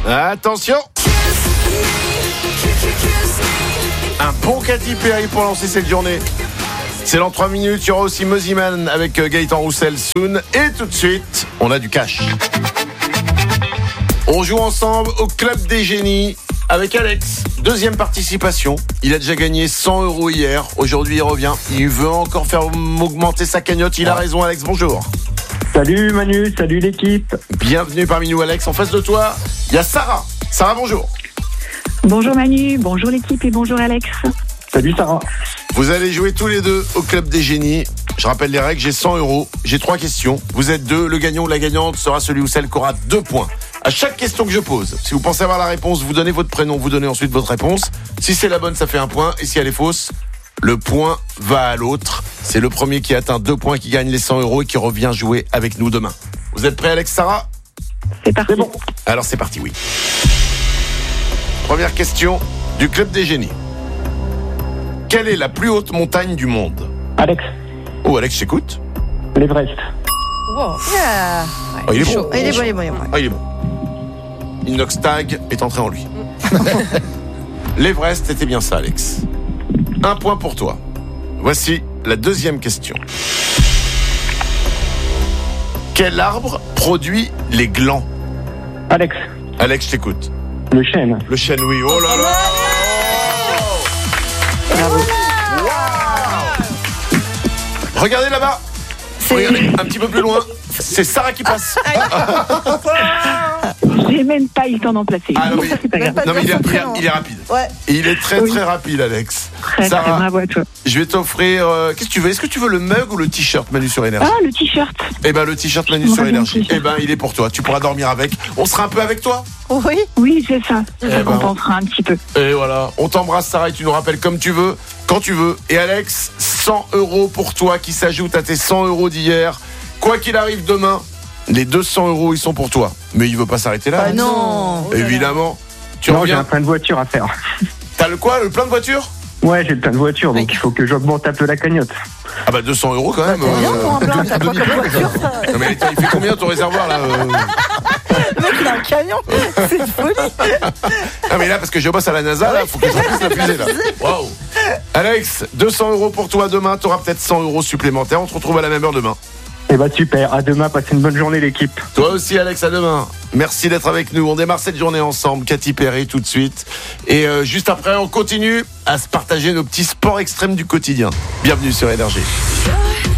Attention. Un bon Katy Perry pour lancer cette journée. C'est dans 3 minutes, il y aura aussi Mosiman avec Gaëtan Roussel soon. Et tout de suite, on a du cash. On joue ensemble au Club des Génies avec Alex. Deuxième participation. Il a déjà gagné 100 € hier. Aujourd'hui, il revient. Il veut encore faire augmenter sa cagnotte. Il a raison, Alex. Bonjour. Salut Manu, salut l'équipe. Bienvenue parmi nous, Alex. En face de toi, il y a Sarah. Sarah, bonjour. Bonjour Manu, bonjour l'équipe et bonjour Alex. Salut Sarah. Vous allez jouer tous les deux au Club des Génies. Je rappelle les règles, j'ai 100 €. J'ai 3 questions. Vous êtes 2. Le gagnant ou la gagnante sera celui ou celle qui aura 2 points. À chaque question que je pose, si vous pensez avoir la réponse, vous donnez votre prénom, vous donnez ensuite votre réponse. Si c'est la bonne, ça fait 1 point. Et si elle est fausse, le point va à l'autre. C'est le premier qui atteint 2 points qui gagne les 100 € et qui revient jouer avec nous demain. Vous êtes prêts, Alex, Sarah ? C'est parti. C'est bon. Alors c'est parti, oui. Première question du Club des Génies. Quelle est la plus haute montagne du monde ? Alex, Oh, Alex, j'écoute. l'Everest. Wow. Yeah. Oh, il est chaud. bon. Il est bon, il est bon, il est bon. Ah, il est bon. Inoxtag est entré en lui. L'Everest, était bien ça, Alex. 1 point pour toi. Voici la deuxième question. Quel arbre produit les glands ? Alex, Alex, je t'écoute. le chêne. Le chêne, oui. Oh là là. Bravo. Regardez là-bas. Regardez, un petit peu plus loin. C'est Sarah qui passe. J'ai même pas eu le temps d'en placer. Ah, non, mais, C'est pas grave. non, mais il est rapide. Ouais. Il est très Oui. très rapide, Alex. Très, très Sarah, bravo à toi. je vais t'offrir. Qu'est-ce que tu veux ? Est-ce que tu veux le mug ou le t-shirt Manu sur Énergie ? Ah, le t-shirt. Eh ben le t-shirt Manu Moi, sur j'ai un Énergie. t-shirt. Eh ben il est pour toi. Tu pourras dormir avec. On sera un peu avec toi. Oui. Oui, c'est ça. Ça ben. compensera un petit peu. Et voilà. On t'embrasse, Sarah, et tu nous rappelles comme tu veux, quand tu veux. Et Alex, 100 € pour toi qui s'ajoutent à tes 100 € d'hier. Quoi qu'il arrive demain, les 200 € ils sont pour toi. Mais il veut pas s'arrêter là. Ah non. Évidemment. Tu Non, j'ai reviens. un plein de voitures à faire. T'as le quoi ? Le plein de voitures ? Ouais, j'ai le plein de voitures, donc Oui. il faut que j'augmente un peu la cagnotte. Ah bah 200 € quand même. T'es bien pour un plein, t'as quoi comme voiture ? Non mais attends, il fait combien ton réservoir là Le mec, il a un camion. C'est une folie. Ah mais là parce que je bosse à la NASA là, faut que je remplisse la fusée là. Waouh. Alex, 200 € pour toi demain, t'auras peut-être 100 € supplémentaires. On se retrouve à la même heure demain. Eh bah super, à demain, passez une bonne journée l'équipe. Toi aussi Alex, à demain. Merci d'être avec nous. On démarre cette journée ensemble. Katy Perry tout de suite. Et juste après, on continue à se partager nos petits sports extrêmes du quotidien. Bienvenue sur Énergie.